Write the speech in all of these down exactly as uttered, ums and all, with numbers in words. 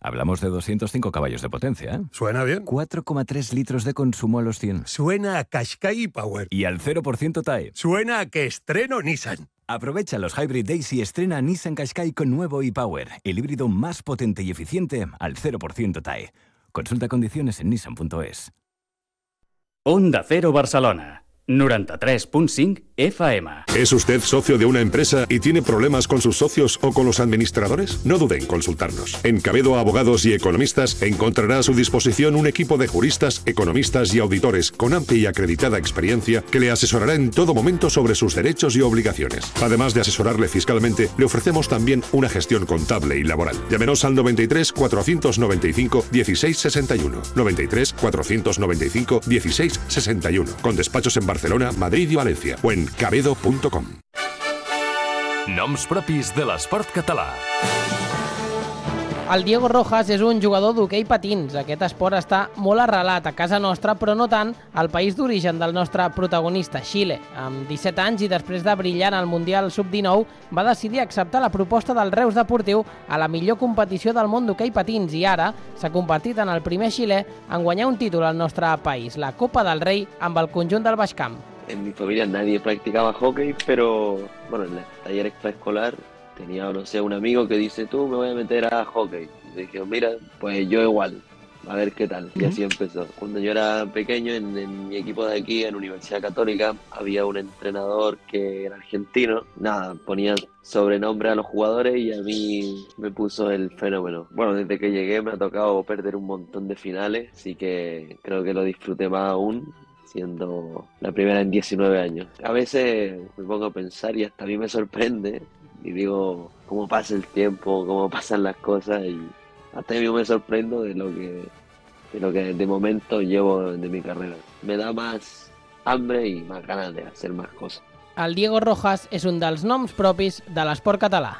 Hablamos de doscientos cinco caballos de potencia, ¿eh? Suena bien. cuatro coma tres litros de consumo a los cien. Suena a Qashqai Power. Y al cero por ciento T A E. Suena a que estreno Nissan. Aprovecha los Hybrid Days y estrena Nissan Qashqai con nuevo e-Power, el híbrido más potente y eficiente al cero por ciento T A E. Consulta condiciones en nissan punto es. Onda Cero Barcelona, noranta-tres punt cinc F M. ¿Es usted socio de una empresa y tiene problemas con sus socios o con los administradores? No dude en consultarnos. En Cabedo Abogados y Economistas encontrará a su disposición un equipo de juristas, economistas y auditores con amplia y acreditada experiencia que le asesorará en todo momento sobre sus derechos y obligaciones. Además de asesorarle fiscalmente, le ofrecemos también una gestión contable y laboral. Llámenos al noventa y tres, cuatrocientos noventa y cinco, dieciséis sesenta y uno. noventa y tres, cuatrocientos noventa y cinco, dieciséis sesenta y uno. Con despachos en Barcelona, Madrid y Valencia. O en cabedo punto com. Noms propis de l'esport català. El Diego Rojas és un jugador d'hoquei patins. Aquest esport està molt arrelat a casa nostra, però no tant al país d'origen del nostre protagonista, Xile. Amb disset anys i després de brillar en el Mundial sub dinou, va decidir acceptar la proposta del Reus Deportiu a la millor competició del món d'hoquei patins i ara s'ha convertit en el primer xilè en guanyar un títol al nostre país, la Copa del Rei, amb el conjunt del Baix Camp. En mi familia nadie practicaba hockey, pero bueno, en el taller extraescolar tenía, no sé, un amigo que dice, tú me voy a meter a hockey. Y dije, mira, pues yo igual, a ver qué tal. Y así empezó. Cuando yo era pequeño, en, en mi equipo de aquí, en Universidad Católica, había un entrenador que era argentino. Nada, ponía sobrenombre a los jugadores y a mí me puso el Fenómeno. Bueno, desde que llegué me ha tocado perder un montón de finales, así que creo que lo disfruté más aún, siendo la primera en diecinueve años. A veces me pongo a pensar y hasta a mí me sorprende y digo cómo pasa el tiempo, cómo pasan las cosas y hasta yo me sorprendo de lo que de lo que de momento llevo de mi carrera. Me da más hambre y más ganas de hacer más cosas. El Diego Rojas és un dels noms propis de l'esport català.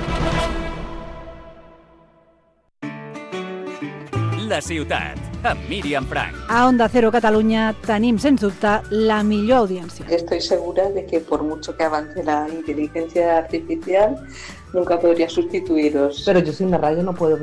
La ciutat, amb Míriam Frank. A Onda Cero Catalunya tenim, sens dubte, la millor audiència. Estoy segura de que por mucho que avance la inteligencia artificial, nunca podría sustituiros. Pero yo sin la radio no puedo